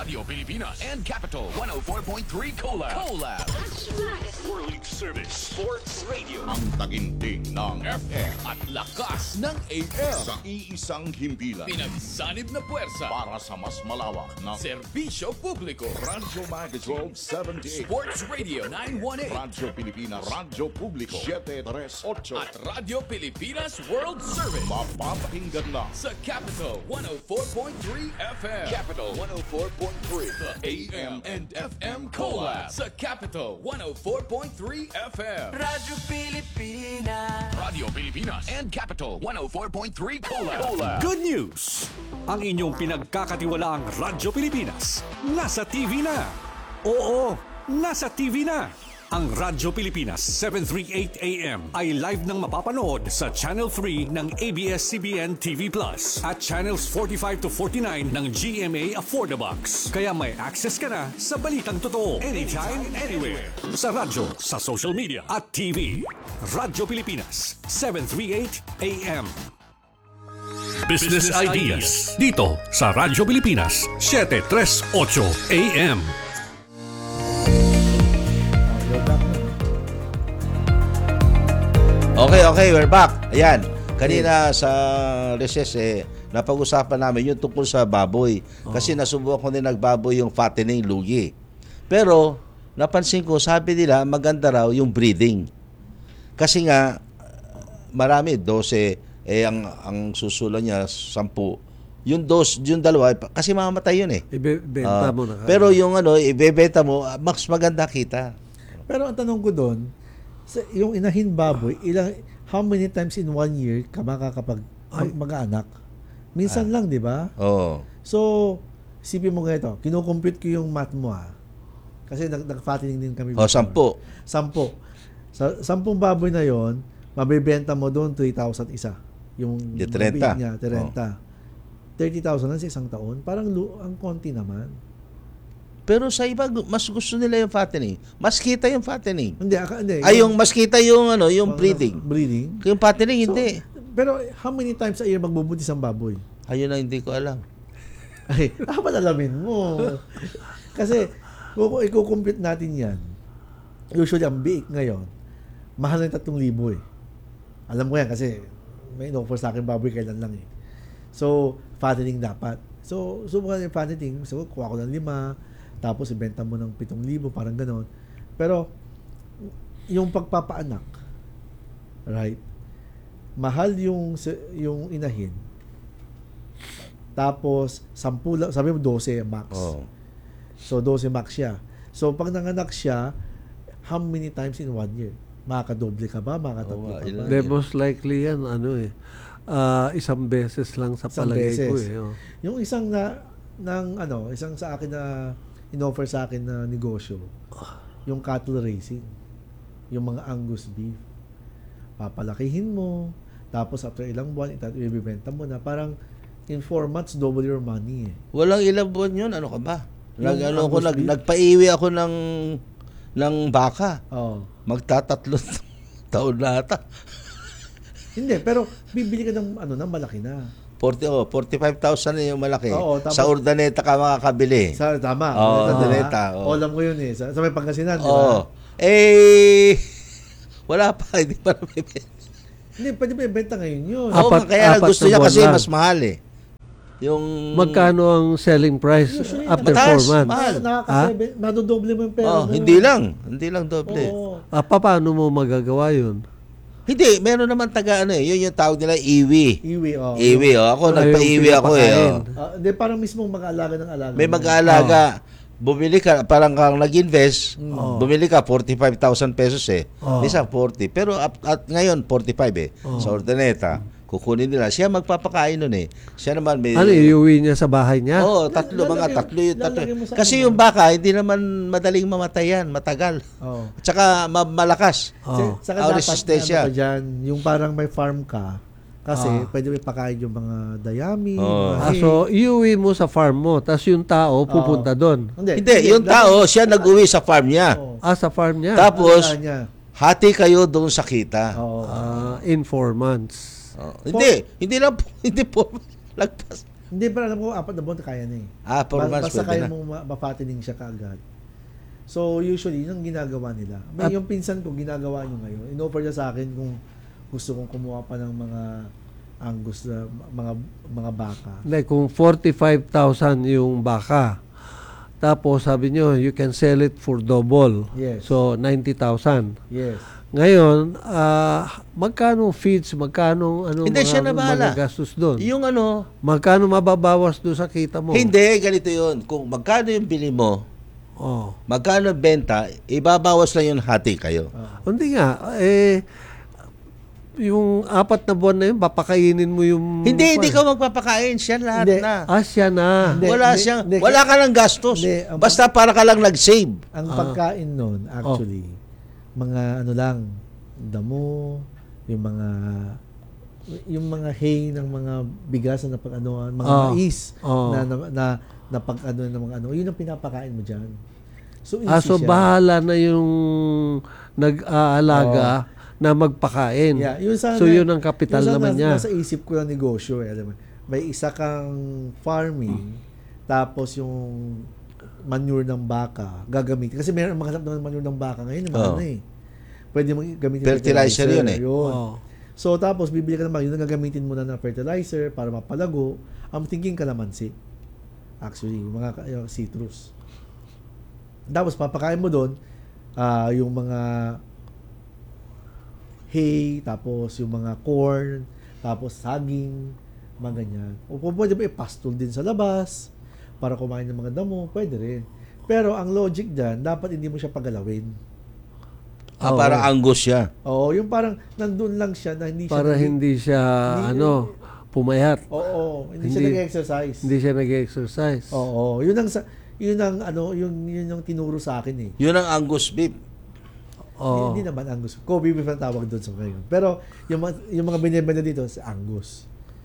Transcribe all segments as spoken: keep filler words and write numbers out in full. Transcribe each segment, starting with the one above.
Radio Pilipinas and Capital one oh four point three Collab. Collab. World Service Sports Radio. Ang taginting ng F M at lakas ng A M. sa iisang himpilan Pinagsanib na puwersa. para sa mas malawak na Serbisyo publiko. Radyo Magazine twelve seventy-eight, Sports Radio nine one eight. Radyo Pilipinas, Radyo Publiko seven thirty-eight, At Radio Pilipinas World Service. mapapakinggan na Sa Capital one oh four point three F M. Capital one oh four point three. The A M and F M Collab. Sa Capital one oh four point three F M. Radyo Pilipinas. Radio Pilipinas and Capital one oh four point three Collab. Collab. Good news! Ang inyong pinagkakatiwalaang Radyo Pilipinas nasa T V na. Oo, nasa T V na. Ang Radyo Pilipinas seven thirty-eight A M ay live nang mapapanood sa Channel three ng A B S C B N T V Plus at Channels forty-five to forty-nine ng G M A Affordabox. Kaya may access ka na sa balitang totoo anytime, anywhere. Sa radyo, sa social media at T V. Radyo Pilipinas seven thirty-eight A M. Business Ideas dito sa Radyo Pilipinas seven thirty-eight A M. Okay, okay, we're back. Ayan, kanina sa recess eh, napag-usapan namin yung tungkol sa baboy. Kasi nasubukan ko din nagbaboy yung fattening lugi. Pero, napansin ko, sabi nila, maganda raw yung breeding. Kasi nga, marami, twelve, eh, ang, ang susulan niya, ten. Yung dos, yung dalawa, kasi mamamatay yun eh. Ibebenta Ah, mo na. pero yung ano, ibebenta mo, mas maganda kita. Pero ang tanong ko doon, sa yung inahin baboy, ilang how many times in one year ka makakapag mag- mag-anak? Minsan lang, di ba? Oo. So, isipin mo ganito, kinukompute ko yung math mo ah. Kasi nag- nag-fattening din kami. O, before. sampu. Sampo. Sa sampung baboy na yon, mabebenta mo doon three thousand isa. Yung Di, yung thirty. breed niya, thirty. thirty thousand lang sa isang taon. Parang lu- ang konti naman. Pero sa iba, gu- mas gusto nila yung fattening. Mas kita yung fattening. Hindi, aka, hindi. Ay, yung mas kita yung, ano, yung breeding. Breeding. Yung fattening, So, hindi. pero how many times a year magbubuntis ang baboy? Ayun na hindi ko alam. Ay, dapat alamin mo. Kasi, kung i-compute natin yan, usually ang biik ngayon, mahal na yung tatlong libo eh. Alam ko yan kasi may in-offer sa akin baboy kailan lang eh. So, fattening dapat. So, subukan yung fattening. So, kuha ko ng lima, tapos ibenta mo ng pitong libo, parang ganon. Pero, yung pagpapaanak, right, mahal yung yung inahin. Tapos, sampu lang, sabi mo twelve max. Oh. So, twelve max siya. So, pag nanganak siya, how many times in one year? Makakadoble ka ba? Makakatatlo Oo, ka ilan ba? yan? Yung most likely yan, ano eh, ah, isang beses lang sa Isang palagay ko beses. eh. Oh. Yung isang na, ng, ano, isang sa akin na, in-offer sa akin na negosyo, yung cattle racing. Yung mga Angus beef. Papalakihin mo, tapos after ilang buwan, ita- ibibenta mo na. Parang, in four months, double your money eh. Walang ilang buwan yun. Ano ka ba? Nag, Yung ano ko, Angus nag, beef? nagpaiwi ako ng ng baka. Oh. Magtatatlo taon na ata. Hindi, pero bibili ka ng, ano, ng malaki na. forty, oh, forty-five thousand na yung malaki. Oo, tapos- sa Urdaneta ka makakabili. Sa, tama. Oo, Sa Urdaneta, ah, oo. Alam ko yun eh. Sa, sa may Pangasinan, di Oo. ba? Eh, wala pa. Hindi pa namin. Hindi, pwede ba ibenta ngayon yun? Oo, Apat- kaya apat gusto na niya buwan kasi lang. mas mahal eh. Yung... Magkano ang selling price Usually, after mataas, four months? mahal. Nakakasebe, madodoble mo yung pera Oh, mo. hindi lang. Hindi lang doble. Oo. Ah, pa- paano mo magagawa yun? Hindi, meron naman taga ano eh. Yun yung tawag nila iwi. Iwi, oh. Iwi, oh. Ako, Ay, nagpa-iwi yung ako eh. pinapakain. Oh. Ah, Hindi, parang mismo mag-aalaga ng alaga. May mo. mag-aalaga. Bumili ka, parang kang nag-invest, bumili ka forty-five thousand pesos eh. Oh. Isang forty. Pero at, at ngayon, forty-five eh. Sa Urdaneta. Kukunin nila. Siya magpapakain nun eh. Siya naman may... Ano, iuwi niya sa bahay niya? Oo, tatlo, Lalagay- mga tatlo yung tatlo. lalagay mo sa Kasi ano. yung baka, hindi naman madaling mamatay yan. Matagal. Oh. At saka ma- malakas. Oh. Saka Ah, dapat, resistensya. ano ka dyan, yung parang may farm ka, kasi pwede may pakain yung mga dayami, Oh. mga Ah, hay. so, iuwi mo sa farm mo, tapos yung tao pupunta doon. Hindi, yung tao, siya nag-uwi sa farm niya. Oo. Ah, sa farm niya? Tapos, Alaga niya. hati kayo doon sa kita. Oo. Ah, in four months. Oh, hindi, hindi lang po, hindi po lagpas. Hindi, pero alam ko, apat na buwan kaya na eh. Ah, four Ba- months Basta pwede kaya na. mong ma- ma-fattening siya kaagad. So, usually, yun ang ginagawa nila. May At- yung pinsan ko, ginagawa nyo ngayon. In-offer niya sa akin kung gusto kong kumuha pa ng mga angus na mga mga baka. Hindi, kung forty-five thousand yung baka, tapos sabi nyo, you can sell it for double. Yes. So, ninety thousand. Yes. Ngayon, ah magkano feeds, magkano ano Hindi, mga, siya na bahala. mga gastos doon? Yung ano, Magkano mababawas doon sa kita mo? hindi, ganito yun. Kung magkano yung bili mo, Oh. magkano benta, ibabawas lang yun, hati kayo. Hindi nga, eh, yung apat na buwan na yun, papakainin mo yung... Hindi, hindi ka magpapakain. Siya lahat Hindi. na. Ah, siya na. Hindi. wala siyang, hindi, wala ka ng gastos. hindi, ang- Basta para ka lang nag-save. Ang pagkain nun, actually, mga ano lang, damo, yung mga yung mga hay ng mga bigas na pag ano, mga Oh. mais Oh. na na na, na pag ano ng mga ano, yun ang pinapakain mo diyan. So easy Ah, so siya. bahala na yung nag-aalaga na magpakain. Yeah, yun sana, So, yun ang kapital yun sana naman niya. Nasa isip ko ng negosyo, eh, alam mo. May isa kang farming, tapos yung manure ng baka, gagamitin. Kasi meron mga ng manure ng baka ngayon, mga Oh. ano eh. Pwede mo gamitin Fertilizer yun eh. Yun. Oh. So, tapos, bibili ka naman, yun ang gagamitin mo na ng fertilizer para mapalago. I'm thinking kalamansi. Actually, yung mga ka- yung citrus. Tapos, papakain mo doon, ah, yung mga hay, tapos yung mga corn, tapos saging, mga ganyan. O kung pwede ba ipastol din sa labas para kumain ng mga damo, pwede rin. Pero ang logic dyan, dapat hindi mo siya pagalawin. Ah, Oo. para angus siya. Oo, yung parang nandun lang siya na hindi siya... Para nag- hindi siya, Hindi- ano, pumayat. Oo, hindi, siya Hindi- nag-exercise. Hindi siya nag-exercise. Oo, yun ang sa yun ang ano, yun yun yung tinuro sa akin eh. Yun ang angus beef. Oo. Hindi, hindi naman Angus. Kobe beef ang tawag doon sa ngayon. Pero yung mga, yung mga binibenta dito sa Angus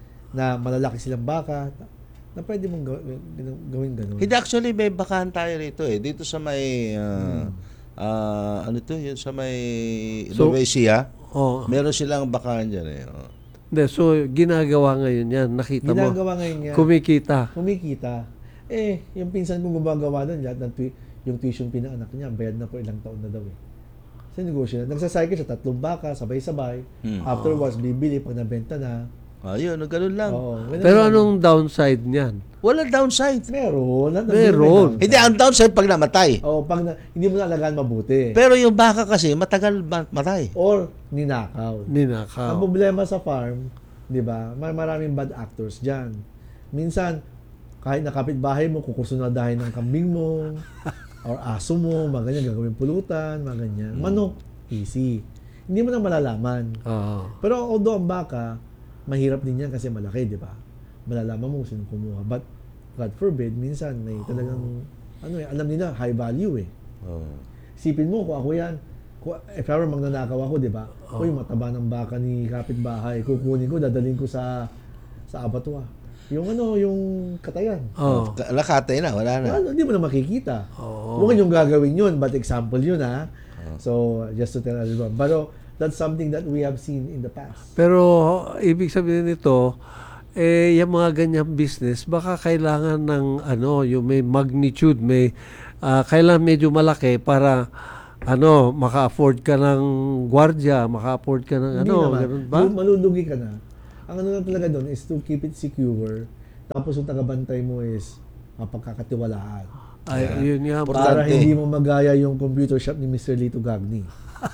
na malalaki silang baka na pwede mong gawin, gawin ganun. Hindi, actually, may bakahan tayo rito eh. Dito sa may, ah, ah, ano to, yun sa may So- Nuecia, Oo. meron silang bakahan dyan eh. Oh. Hindi, so, ginagawa ngayon yan. Nakita mo. Ginagawa ngayon yan. Kumikita. Kumikita. Eh, yung pinsan kong gumagawa doon, lahat ng tui- yung tuition pinaanak niya, bayad na po ilang taon na daw eh. Sa negosyo na. Nagsacycle siya, tatlong baka, sabay-sabay. Hmm. Afterwards, bibili pag nabenta na. Ayun, oh, ganun lang. Oo. Pero anong downside niyan? Walang downside. Meron. Nandun Meron. may Hindi, ang downside pag namatay. Oo, pag na, hindi mo na alagaan mabuti. Pero yung baka kasi, matagal ma- matay. Or ninakaw. Ang Ninakaw. problema sa farm, di ba, may maraming bad actors dyan. Minsan, kahit na kapitbahay mo, kukusunadahin ng kambing mo, or aso mo, mga ganyan, gagawin pulutan, mga ganyan. Manok, easy. Hindi mo na malalaman. Oo. Pero although ang baka, mahirap din yan kasi malaki, di ba? Malalaman mo kung sino kumuha. But, God forbid, minsan may talagang, ano eh, alam nila, high value eh. Oh. Sipin mo, kung ako yan, kung, if ever magnanakaw ako, di ba? Oh. Uy, mataba ng baka ni kapitbahay, kukunin ko, dadalhin ko sa sa abattoir. Yung ano, yung katayan. Oo. Ka- Nakatay na, wala na. Ano, hindi mo na makikita. Oo. Huwag yung gagawin yun, but example yun ha. So, just to tell everyone. Pero, that's something that we have seen in the past. Pero, ibig sabihin nito, eh, yung mga ganyang business, baka kailangan ng, ano, yung may magnitude, may, ah, kailangan medyo malaki para, ano, maka-afford ka ng gwardiya, maka-afford ka ng, Hindi ano, naman. ganun ba? Yung malulugi ka na. Ang ano lang talaga doon is to keep it secure. Tapos yung tagabantay mo is mapagkakatiwalaan. Ay, yun nga. Para Importante. hindi mo magaya yung computer shop ni Mister Lito Gagni.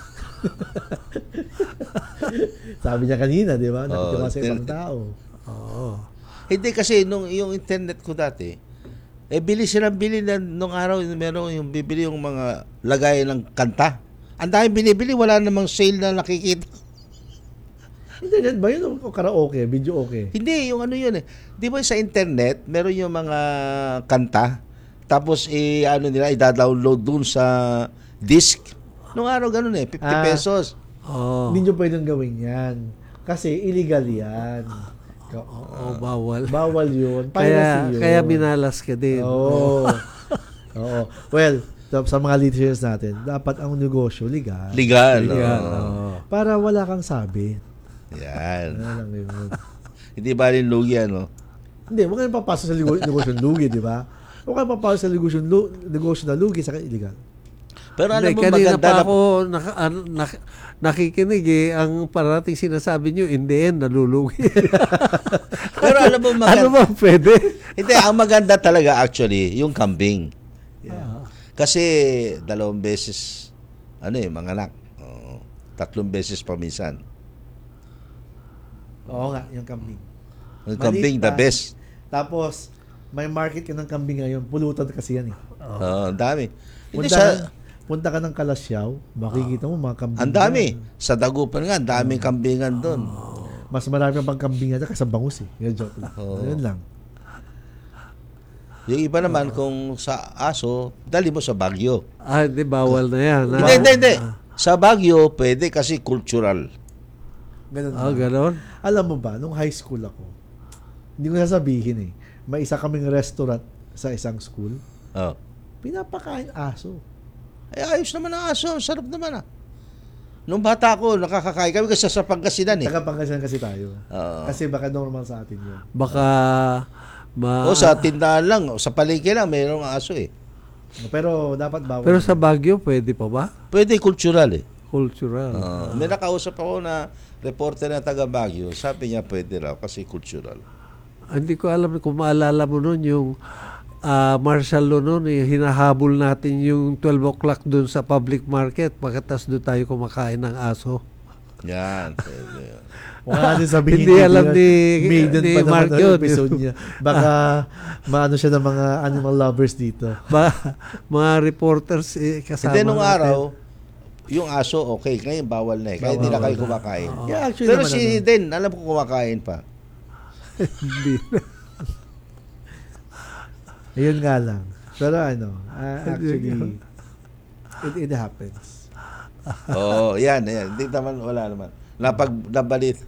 Sabi niya kanina, di ba? Nakatiwa Oh, sa tin- ibang tao. Oo. Hindi kasi, nung yung internet ko dati, eh, bili silang bili na nung araw, meron yung bibili yung mga lagay ng kanta. Ang dami binibili, wala namang sale na nakikita. Internet ba yun o karaoke? Video okay? Hindi, yung ano yun eh. Di ba sa internet, meron yung mga kanta, tapos eh, ano nila, i-download dun sa disk. Nung araw ganun eh, fifty Ah. pesos. Oo. Hindi nyo pwedeng gawin yan. Kasi illegal yan. Oo, bawal. Bawal yun. Kaya, Piracy yun. kaya minalas ka din. Oo. Oo. Well, so, sa mga listeners natin, dapat ang negosyo legal. Legal. Legal, oo. oo. Para wala kang sabi. Yan. Ano lang yun. Hindi ba rin lugi ano? Hindi, huwag kayong papasok sa ligo- negosyo ng lugi, di ba? Huwag kayong papasok sa negosyo, lu- negosyo ng lugi sa illegal. Pero alam Hindi, mo, kanina maganda pa na... ako naka, ano, nak- nakikinig eh, ang parating sinasabi nyo, in the end, nalulugi. Pero alam mo, ano maganda... ba pwede? Hindi, ang maganda talaga actually, yung kambing. Kasi dalawang beses, ano eh, mga anak. Oo, tatlong beses pa minsan. Oo nga, yung kambing. Yung kambing, Maliit the pa. best. Tapos, may market ka ng kambing ngayon. Pulutan kasi yan eh. Oo, ang dami. Hindi Punta, sa... ka, punta ka ng Kalasyaw, makikita mo mga kambing. Ang dami. dyan. Sa Dagupan nga, ang daming kambingan doon. Mas marami pang kambing dyan kasi bangus eh. Yung joke lang. Oo. Yun lang. Yung iba naman, kung sa aso, dali mo sa Baguio. Ah, hindi, bawal na yan. Hindi, hindi, hindi. Sa Baguio, pwede kasi cultural. Ganun Ah, lang. ganon? Alam mo ba, nung high school ako, hindi ko sasabihin eh, may isa kaming restaurant sa isang school, Oh. pinapakain aso. Eh, ayos naman ang aso. Sarap naman ah. Nung bata ko, nakakakain kami kasi sa Pangasinan eh. Taga Pangasinan kasi tayo. Oo. Kasi baka normal sa atin yun. Baka, ma... O sa tindahan lang, o sa palengke lang, mayroong aso eh. Pero dapat bawal. Pero sa Baguio, pwede pa ba? Pwede cultural eh. Cultural. Ah, may nakausap ako na reporter na taga Baguio. Sabi niya pwede raw kasi cultural. Ah, hindi ko alam kung maalala mo nun yung ah, martial law nun, eh, hinahabol natin yung twelve o'clock dun sa public market pagkatas doon tayo kumakain ng aso. Yan. Pwede. Wala natin sabihin. Hindi dito alam yan. ni- Maiden ni pa naman Mark ang yun. episode niya. Baka maano siya ng mga animal lovers dito. Ba, mga reporters eh, kasama Hindi nung natin. araw, yung aso okay. Ngayon bawal na eh. Kaya hindi na kayo kumakain. Yeah, actually Pero naman, si ano, Den, alam ko kumakain pa. Hindi. ayun nga lang. Pero ano, ah, actually, it, it happens. Oo, oh, yan, yan. Hindi naman, wala naman. Napag, nabalit.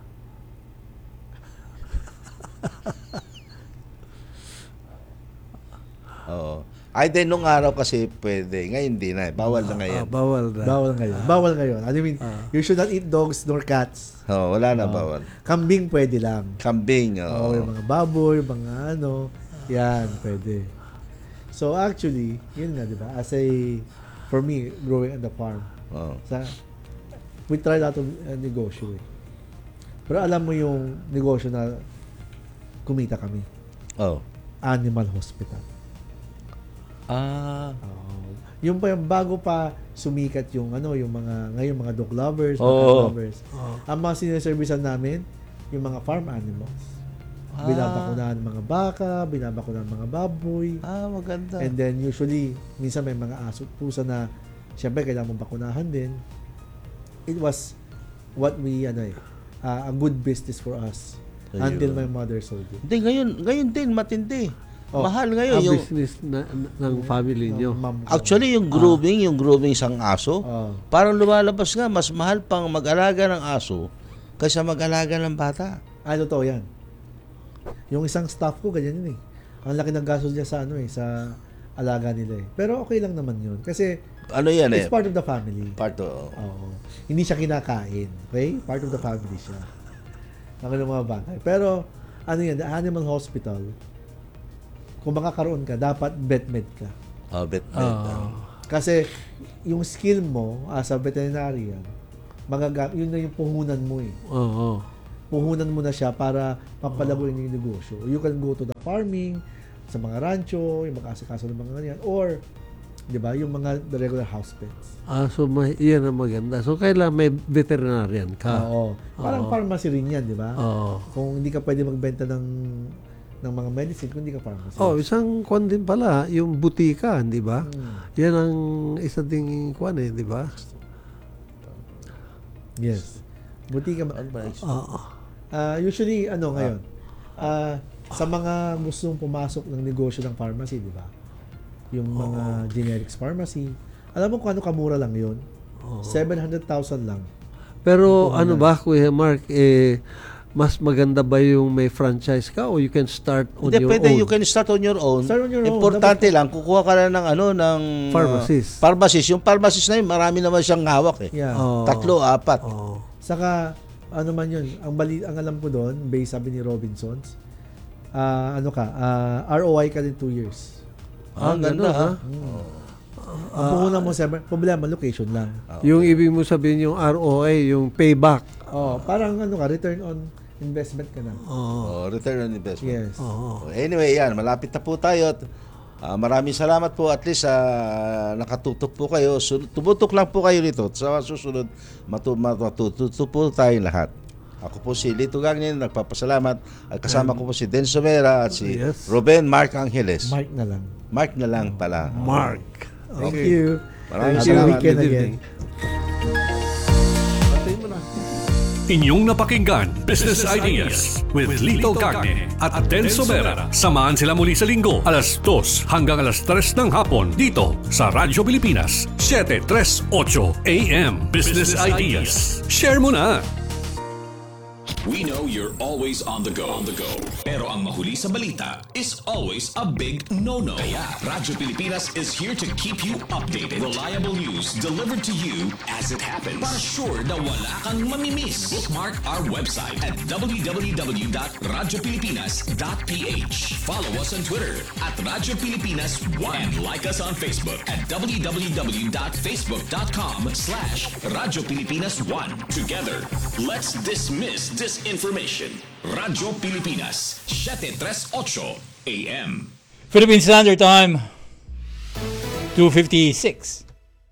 Oo. Ay, din nung araw kasi pwede. Ngayon di na. eh. Bawal na Ah, ngayon. bawal na. Bawal ngayon. Bawal ngayon. I mean, you should not eat dogs nor cats. Oo, wala na Oo. bawal. Kambing pwede lang. Kambing, Oo, oo. yung mga baboy, mga ano, yan, pwede. So actually, yun nga, di ba? As a, for me, growing on the farm, Oo. sa, we tried out of uh, negosyo eh. Pero alam mo yung negosyo na kumita kami, Oo. animal hospital. Ah. Oo. Yung pa yung bago pa sumikat yung ano, yung mga ngayon mga dog lovers, mga Oo. cat lovers. Ang mga sinaservicean namin, yung mga farm animals. Ah. Binabakunahan ng mga baka, binabakunahan ng mga baboy. Ah, maganda. And then usually, minsan may mga aso at pusa na syempre kailangan mong bakunahan din. It was what we, ano eh, uh, a good business for us. Ayun. Until my mother sold it. Hindi, ngayon, ngayon din, matindi. Oh, Mahal ngayon. Ang Yung, business na, na- ng family nyo. Ma'am ko. actually, yung grooming, yung grooming isang aso, Oh. parang lumalabas nga, mas mahal pang mag-alaga ng aso kaysa mag-alaga ng bata. Ah, totoo yan. Yung isang staff ko, ganyan yun eh. Ang laki ng gastos niya sa ano eh, sa alaga nila eh. Pero okay lang naman yun. Kasi Ano yan eh? it's part of the family. Part of... Oo. Hindi siya kinakain. Okay? Part of the family siya. Ang ng mga bagay. Pero, ano yan, the animal hospital, kung makakaroon ka, dapat vet-med ka. Oh, bet, bet. Ah. Kasi, yung skill mo as a veterinarian, magagam yun na yung puhunan mo eh. Oo. Puhunan mo na siya para papalaguin yung negosyo. You can go to the farming, sa mga rancho, yung mag-asikaso ng mga ganyan, or, di ba, yung mga the regular house pets. Ah, so may, yan ang maganda. So kailangan may veterinarian ka. Oo. Parang Oo. pharmacy rin yan, di ba? Oo. Kung hindi ka pwede magbenta ng ng mga medicine, kung hindi ka pharmacy. Oh, isang kwan din pala, yung butika, di ba? Hmm. Yan ang isa ding kwan eh, di ba? Yes. Buti ka Ano ba? Oo. Ah, usually, ano ngayon, ah, sa mga gustong pumasok ng negosyo ng pharmacy, di ba? Yung mga generics pharmacy, alam mo kung ano kamura lang yun? seven hundred thousand lang. Pero ano ba, Kuya Mark, eh, mas maganda ba yung may franchise ka o you can start on Hindi, your pwede, own? you can start on your own. Start on your own. Importante lang, kukuha ka lang ng ano, ng... Pharmacist. Uh, pharmacist. Yung pharmacist na yun, marami naman siyang hawak eh. Yeah. Oo. Tatlo, apat. Oo. Saka, ano man yun, ang, bali, ang alam ko doon, based sabi ni Robinsons, ah, ano ka, ah, R O I ka din two years. Ah, ganda, ganda, ha? Ang puhunan mo sa problema, location lang. Yung ibig mo sabihin yung R O I, yung payback. Oh, parang ano ka, return on investment ka na. Oh, return on investment. Yes. Oh, Anyway, yan, malapit na po tayo. At, ah, maraming salamat po, at least uh, nakatutok po kayo. Sun- tumutok lang po kayo nito. Sa susunod, matu- matututok po tayong lahat. Ako po si Lito Gagnin, nagpapasalamat. At kasama ko po si Den Somera at si Yes. Ruben Mark Angeles. Mark na lang. Mark na lang pala. Mark. Thank Okay. you. Maraming Happy salamat. weekend Good again. evening. Patay mo na. Inyong napakinggan Business Ideas with Lito Gagne at Den Somera. Samahan sila muli sa linggo alas dos hanggang alas tres ng hapon dito sa Radyo Pilipinas seven thirty-eight A M. Business Ideas. Share mo na! We know you're always on the go. On the go. Pero ang mahuli sa balita is always a big no-no. Kaya Radyo Pilipinas is here to keep you updated. Reliable news delivered to you as it happens. Para sure na wala kang mamimiss. Bookmark our website at w w w dot radyo pilipinas dot p h. Follow us on Twitter at Radyo Pilipinas one. And like us on Facebook at w w w dot facebook dot com slash Radyo Pilipinas one. Together, let's dismiss this information. Radyo Pilipinas, seven thirty-eight A M. Philippine Standard Time, two fifty-six.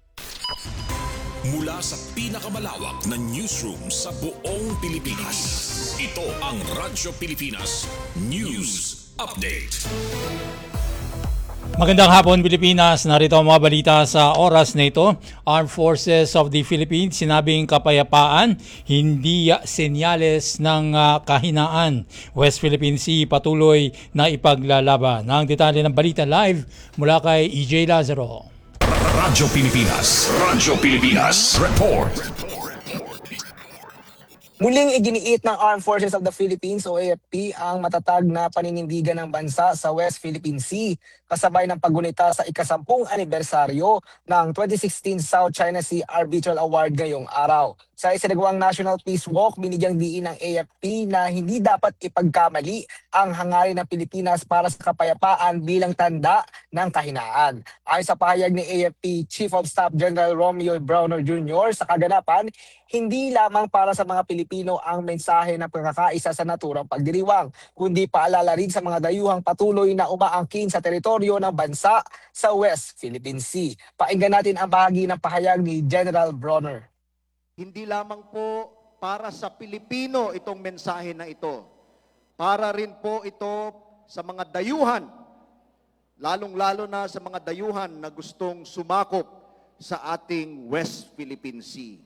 Mula sa pinakamalawak na newsroom sa buong Pilipinas, ito ang Radyo Pilipinas News Update. Magandang hapon Pilipinas, narito ang mga balita sa oras na ito. Armed Forces of the Philippines sinabing kapayapaan, hindi senyales ng uh, kahinaan. West Philippine Sea patuloy na ipaglalaban. Ang detalye ng balita live mula kay E J Lazaro. Radyo Pilipinas, Radyo Pilipinas Report. Muling iginiit ng Armed Forces of the Philippines o A F P ang matatag na paninindigan ng bansa sa West Philippine Sea kasabay ng paggunita sa ikasampung anibersaryo ng twenty sixteen South China Sea Arbitral Award ngayong araw. Sa isinagawang National Peace Walk, binigyang diin ng A F P na hindi dapat ipagkamali ang hangarin ng Pilipinas para sa kapayapaan bilang tanda ng kahinaan. Ayon sa pahayag ni A F P Chief of Staff General Romeo Browner Junior sa kaganapan, hindi lamang para sa mga Pilipino ang mensahe ng pagkakaisa sa naturang pagdiriwang, kundi paalala rin sa mga dayuhang patuloy na umaangkin sa teritoryo ng bansa sa West Philippine Sea. Pakinggan natin ang bahagi ng pahayag ni General Browner. Hindi lamang po para sa Pilipino itong mensahe na ito. Para rin po ito sa mga dayuhan, lalong-lalo na sa mga dayuhan na gustong sumakop sa ating West Philippine Sea.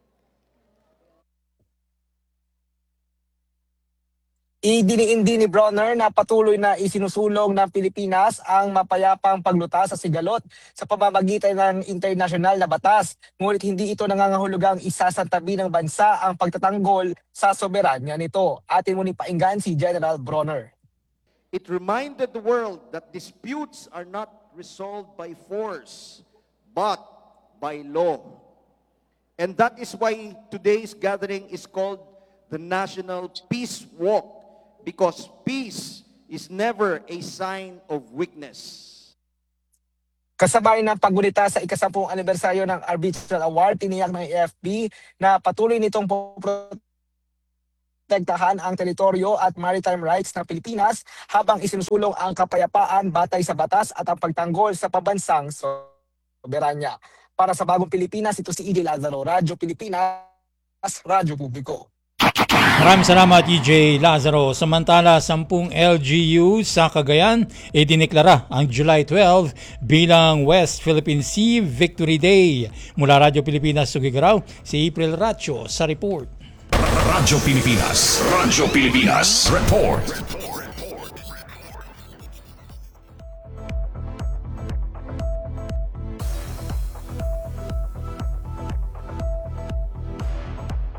Idiniin din ni Browner na patuloy na isinusulong ng Pilipinas ang mapayapang paglutas sa sigalot sa pamamagitan ng internasyonal na batas. Ngunit hindi ito nangangahulugang isasantabi ng bansa ang pagtatanggol sa soberanya nito. Atin muna painggan si General Browner. It reminded the world that disputes are not resolved by force, but by law. And that is why today's gathering is called the National Peace Walk. Because peace is never a sign of weakness. Kasabay ng paggunita sa ikasampung anibersaryo ng Arbitral Award, tiniyak ng A F P na patuloy nitong poprotektahan ang teritoryo at maritime rights ng Pilipinas habang isinusulong ang kapayapaan batay sa batas at ang pagtanggol sa pabansang soberanya. Para sa Bagong Pilipinas, ito si E J Lazaro, Radyo Pilipinas, Radyo Publiko. Maraming salamat E J Lazaro. Samantala, sampung L G U sa Cagayan ay dineklara ang July twelfth bilang West Philippine Sea Victory Day. Mula Radyo Pilipinas, Sugigaraw, si April Racho sa report. Radyo Pilipinas, Radyo Pilipinas Report.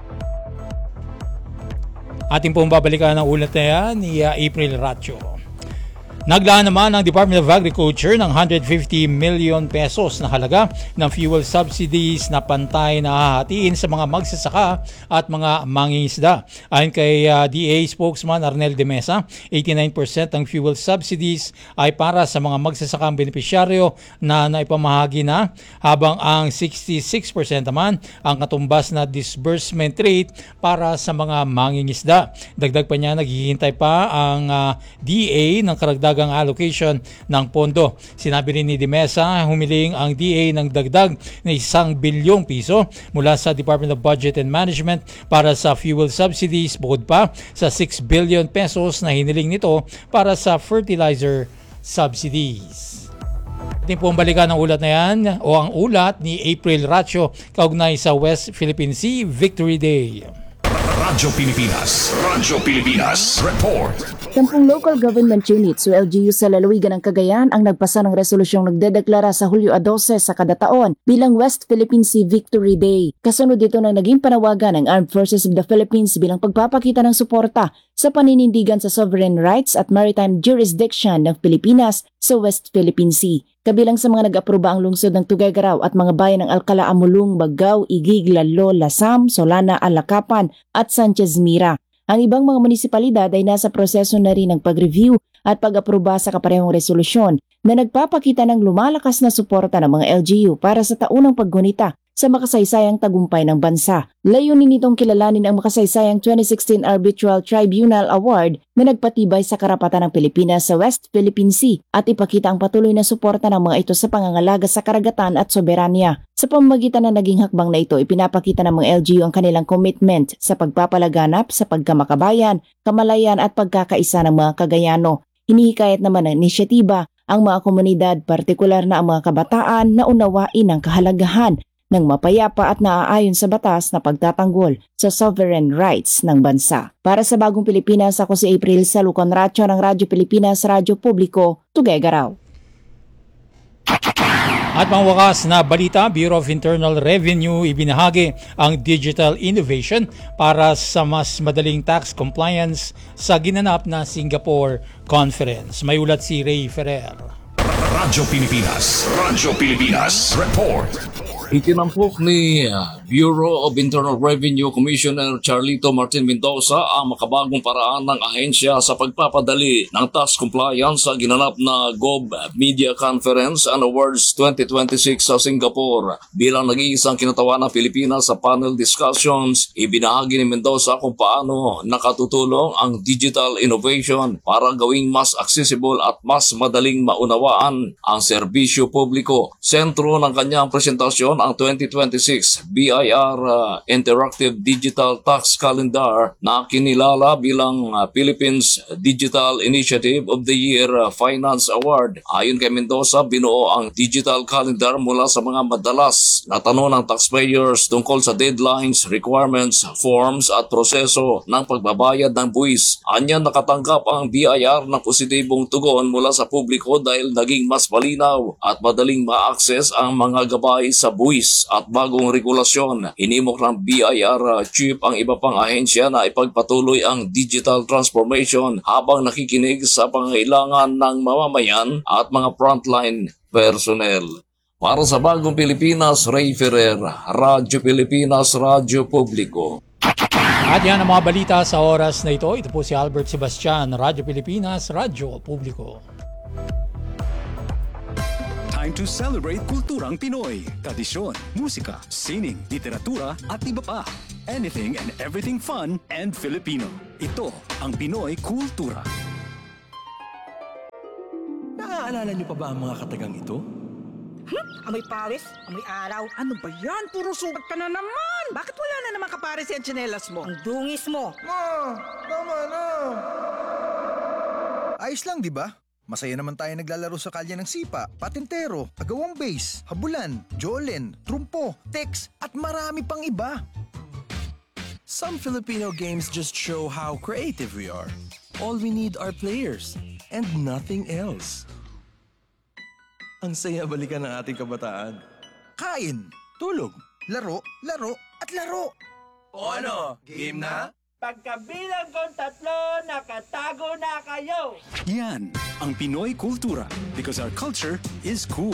Ating pong babalikan ang ulat na yan ni uh, April Racho. Naglaan naman ang Department of Agriculture ng one hundred fifty million pesos na halaga ng fuel subsidies na pantay na hahatiin sa mga magsasaka at mga mangingisda. Ayon kay uh, D A spokesman Arnel de Mesa, eighty-nine percent ng fuel subsidies ay para sa mga magsasakang benepisyaryo na naipamahagi na, habang ang sixty-six percent naman ang katumbas na disbursement rate para sa mga mangingisda. Dagdag pa niya, naghihintay pa ang uh, D A ng karagdagang allocation ng pondo. Sinabi rin ni De Mesa, humiling ang D A ng dagdag na isang bilyong piso mula sa Department of Budget and Management para sa fuel subsidies, bukod pa sa six billion pesos na hiniling nito para sa fertilizer subsidies. Ating pong balikan ang ulat na yan o ang ulat ni April Racho kaugnay sa West Philippine Sea Victory Day. Radyo Pilipinas, Radyo Pilipinas, report. Tampung local government units o L G U sa lalawigan ng Cagayan ang nagpasa ng resolusyong nagdedeklara sa Hulyo twelve sa kada taon bilang West Philippine Sea Victory Day. Kasunod dito ng naging panawagan ng Armed Forces of the Philippines bilang pagpapakita ng suporta sa paninindigan sa sovereign rights at maritime jurisdiction ng Pilipinas sa West Philippine Sea. Kabilang sa mga nag-aproba ang lungsod ng Tuguegarao at mga bayan ng Alcala, Amulung, Bagao, Igig, Lalo, Lasam, Solana, Alakapan at Sanchez Mira. Ang ibang mga munisipalidad ay nasa proseso na rin ng pag-review at pag-aproba sa kaparehong resolusyon na nagpapakita ng lumalakas na suporta ng mga L G U para sa taunang paggunita sa makasaysayang tagumpay ng bansa. Layunin nitong kilalanin ang makasaysayang twenty sixteen Arbitral Tribunal Award na nagpatibay sa karapatan ng Pilipinas sa West Philippine Sea at ipakita ang patuloy na suporta ng mga ito sa pangangalaga sa karagatan at soberanya. Sa pamamagitan ng naging hakbang na ito, ipinapakita ng mga L G U ang kanilang commitment sa pagpapalaganap sa pagkamakabayan, kamalayan at pagkakaisa ng mga Cagayano. Hinihikayat naman ng inisyatiba ang mga komunidad, partikular na ang mga kabataan, na unawain ang kahalagahan ng mapayapa at naaayon sa batas na pagtatanggol sa sovereign rights ng bansa. Para sa Bagong Pilipinas, ako si April Salucon Racho ng Radyo Pilipinas, Radyo Publiko, Tuguegarao. At pangwakas na balita, Bureau of Internal Revenue ibinahagi ang digital innovation para sa mas madaling tax compliance sa ginanap na Singapore Conference. May ulat si Ray Ferrer. Radyo Pilipinas, Radyo Pilipinas, report. Itinampok ni Bureau of Internal Revenue Commissioner Charlito Martin Mendoza ang makabagong paraan ng ahensya sa pagpapadali ng tax compliance sa ginanap na Gov Media Conference and Awards twenty twenty-six sa Singapore. Bilang nag-iisang kinatawan ng Pilipinas sa panel discussions, ibinahagi ni Mendoza kung paano nakatutulong ang digital innovation para gawing mas accessible at mas madaling maunawaan ang serbisyo publiko. Sentro ng kanyang presentasyon ang twenty twenty-six B I R uh, Interactive Digital Tax Calendar na kinilala bilang uh, Philippines Digital Initiative of the Year uh, Finance Award. Ayon kay Mendoza, binuo ang digital calendar mula sa mga madalas na tanong ng taxpayers tungkol sa deadlines, requirements, forms at proseso ng pagbabayad ng buwis. Anya nakatanggap ang B I R ng positibong tugon mula sa publiko dahil naging mas malinaw at madaling ma-access ang mga gabay sa buwis at bagong regulasyon. Hinimok ng B I R chief ang iba pang ahensya na ipagpatuloy ang digital transformation habang nakikinig sa pangailangan ng mamamayan at mga frontline personnel. Para sa Bagong Pilipinas, Ray Ferrer, Radyo Pilipinas, Radyo Publiko. At yan ang mga balita sa oras na ito. Ito po si Albert Sebastian, Radyo Pilipinas, Radyo Publiko. Time to celebrate kulturang Pinoy. Tradisyon, musika, sining, literatura at iba pa. Anything and everything fun and Filipino. Ito ang Pinoy Kultura. Naaalala niyo pa ba ang mga katagang ito? Hmm? Amoy pawis? Amoy araw? Ano ba yan? Puro sugat ka na naman! Bakit wala na naman kapares yan tsinelas mo? Ang dungis mo! Ma! Tama na! Ayos lang, di ba? Masaya naman tayo naglalaro sa kalye ng sipa, patintero, agawang base, habulan, jolen, trumpo, text, at marami pang iba. Some Filipino games just show how creative we are. All we need are players and nothing else. Ang saya balikan ng ating kabataan. Kain, tulog, laro, laro, at laro. O ano, game na? Pagkabilang kong tatlo, nakatago na kayo! Yan ang Pinoy kultura because our culture is cool.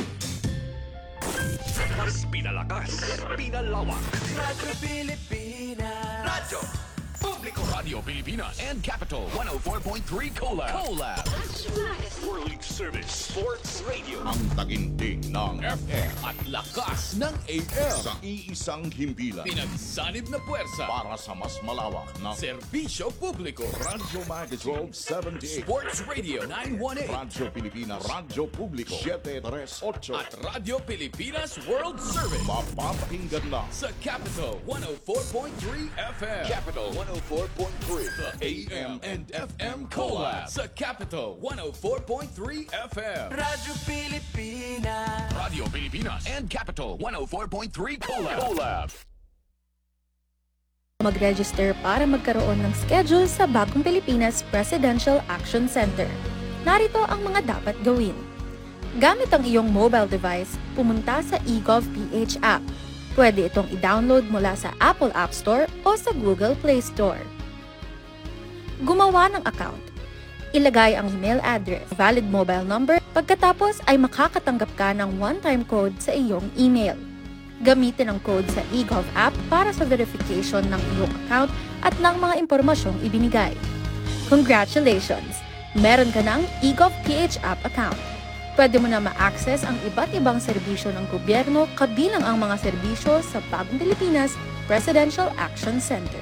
Mas pinalakas, pinalawak. Radyo Pilipinas. Radyo Publiko. Radio Pilipinas and Capital one oh four point three Collab. Collab. World Service Sports Radio. Ang taginting ng F M at lakas ng A M. Sa iisang himpilan. Pinagsanib na puwersa Para sa mas malawak na Serbisyo Publiko. Radyo Magazine twelve seventy-eight. Sports Radio nine eighteen. Radyo Pilipinas. Radyo Publiko seven thirty-eight. At Radio Pilipinas World Service. Mapapakinggan lang Sa Capital one oh four point three F M. Capital one oh four point three. The A M and F M Collab. Sa Capital one oh four point three F M. Radyo Pilipinas. Radio Pilipinas and Capital one oh four point three Collab. Collab. Mag-register para magkaroon ng schedule sa Bagong Pilipinas Presidential Action Center. Narito ang mga dapat gawin. Gamit ang iyong mobile device, pumunta sa eGovPH app. Pwede itong i-download mula sa Apple App Store o sa Google Play Store. Gumawa ng account. Ilagay ang email address, valid mobile number, pagkatapos ay makakatanggap ka ng one-time code sa iyong email. Gamitin ang code sa eGov app para sa verification ng iyong account at ng mga impormasyong ibinigay. Congratulations! Meron ka ng eGovPH app account. Pwede mo na ma-access ang iba't ibang serbisyo ng gobyerno kabilang ang mga serbisyo sa Bagong Pilipinas Presidential Action Center.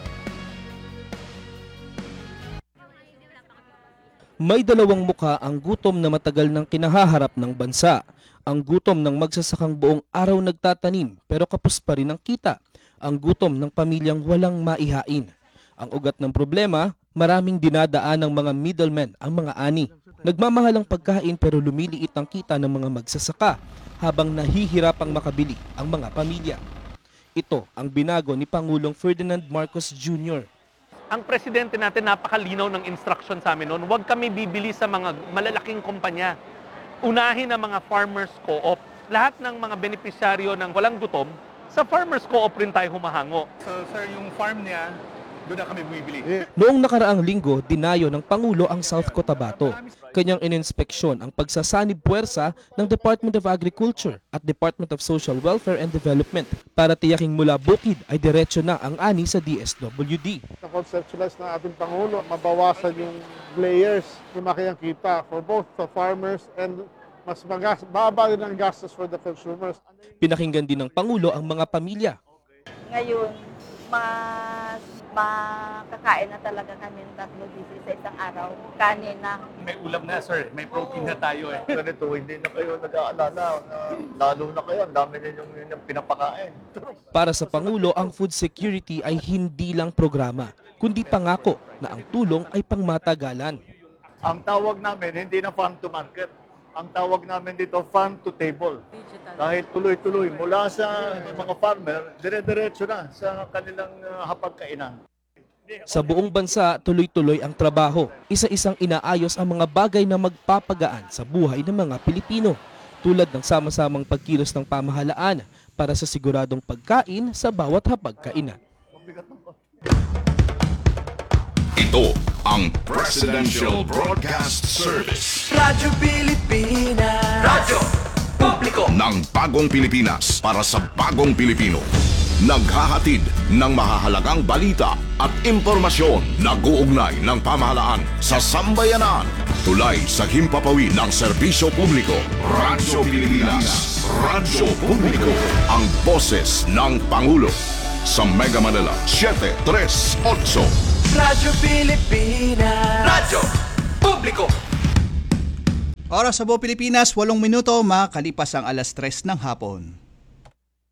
May dalawang muka ang gutom na matagal nang kinahaharap ng bansa. Ang gutom ng magsasakang buong araw nagtatanim pero kapos pa rin ang kita. Ang gutom ng pamilyang walang maihain. Ang ugat ng problema, maraming dinadaan ng mga middlemen ang mga ani. Nagmamahal ang pagkain pero lumiliit ang kita ng mga magsasaka habang nahihirapang makabili ang mga pamilya. Ito ang binago ni Pangulong Ferdinand Marcos Junior Ang presidente natin napakalinaw ng instruction sa amin noon, huwag kami bibili sa mga malalaking kumpanya. Unahin ang mga farmers co-op. Lahat ng mga benepisyaryo ng walang gutom, sa farmers co-op rin tayo humahango. So sir, yung farm niya, doon na kami bumibili. Noong nakaraang linggo, dinayo ng Pangulo ang South Cotabato. Kanyang ininspeksyon ang pagsasanib puwersa ng Department of Agriculture at Department of Social Welfare and Development para tiyaking mula bukid ay diretso na ang ani sa D S W D. Na-conceptualize ng ating Pangulo, mabawasan yung layers, lumaki ang kita for both the farmers and mas magas, baba din ang gastos for the consumers. Pinakinggan din ng Pangulo ang mga pamilya. Ngayon, mas makakain na talaga kami ng tatlo busy sa isang araw. Kanin na. May ulam na sir, may protein na tayo eh. Ganito, hindi na kayo nag-aalala na lalo na kayo, ang dami ninyong yung pinapakain. Para sa Pangulo, ang food security ay hindi lang programa, kundi pangako na ang tulong ay pangmatagalan. Ang tawag namin, hindi na farm to market. Ang tawag namin dito, farm to table. Dahil tuloy-tuloy, mula sa mga farmer, dire-diretso na sa kanilang uh, hapagkainan. Sa buong bansa, tuloy-tuloy ang trabaho. Isa-isang inaayos ang mga bagay na magpapagaan sa buhay ng mga Pilipino, tulad ng sama-samang pagkilos ng pamahalaan para sa siguradong pagkain sa bawat hapagkainan. Ito ang Presidential Broadcast Service. Radyo Pilipinas. Radyo Publiko ng Bagong Pilipinas para sa Bagong Pilipino. Naghahatid ng mahahalagang balita at impormasyon na guugnay ng pamahalaan sa sambayanan. Tulay sa himpapawid ng serbisyo publiko. Radyo Pilipinas. Radyo Publiko. Ang boses ng Pangulo. Sa Mega Manila, seven thirty-eight. Radyo Pilipinas. Radyo Publiko. Oras sa buong Pilipinas, walong minuto makalipas ang alas tres ng hapon.